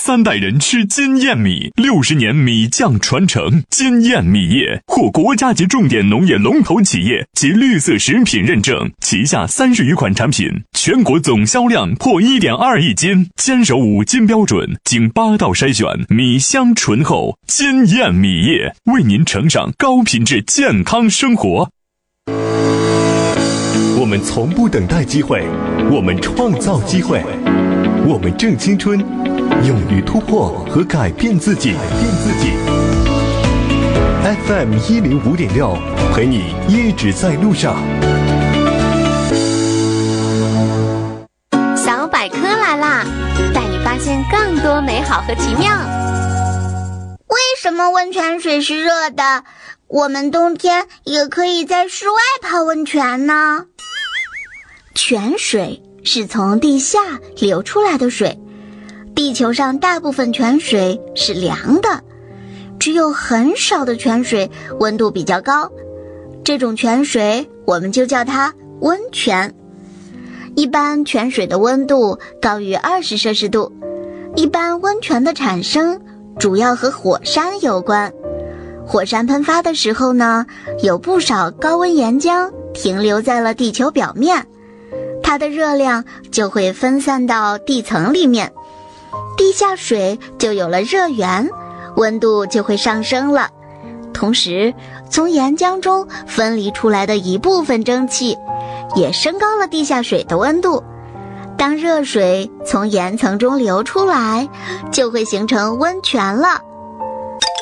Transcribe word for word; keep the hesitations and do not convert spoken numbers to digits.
三代人吃金燕米，六十年米酱传承。金燕米业获国家级重点农业龙头企业及绿色食品认证，旗下三十余款产品，全国总销量破 一点二亿斤，坚守五金标准，经八道筛选，米香醇厚。金燕米业为您呈上高品质健康生活。 我们从不等待机会，我们创造机会，我们正青春，勇于突破和改变自己。改变自己。F M 一零五点六，陪你一直在路上。 小百科来啦，带你发现更多美好和奇妙。 为什么温泉水是热的？我们冬天也可以在室外泡温泉呢？泉水是从地下流出来的水，地球上大部分泉水是凉的，只有很少的泉水温度比较高，这种泉水我们就叫它温泉。一般泉水的温度高于二十摄氏度，一般温泉的产生主要和火山有关。火山喷发的时候呢，有不少高温岩浆停留在了地球表面，它的热量就会分散到地层里面，地下水就有了热源，温度就会上升了。同时，从岩浆中分离出来的一部分蒸汽也升高了地下水的温度。当热水从岩层中流出来，就会形成温泉了。